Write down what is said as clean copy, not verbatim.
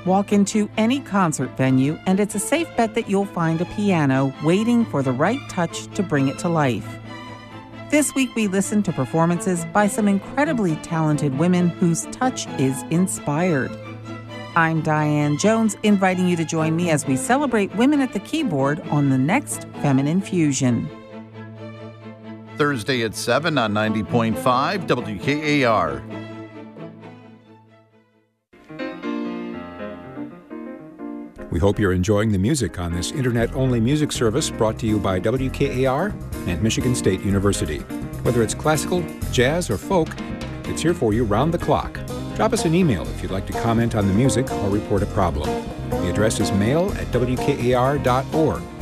Walk into any concert venue, and it's a safe bet that you'll find a piano waiting for the right touch to bring it to life. This week, we listen to performances by some incredibly talented women whose touch is inspired. I'm Diane Jones, inviting you to join me as we celebrate women at the keyboard on the next Feminine Fusion. Thursday at 7 on 90.5 WKAR. We hope you're enjoying the music on this internet-only music service brought to you by WKAR and Michigan State University. Whether it's classical, jazz, or folk, it's here for you round the clock. Drop us an email if you'd like to comment on the music or report a problem. The address is mail@wkar.org.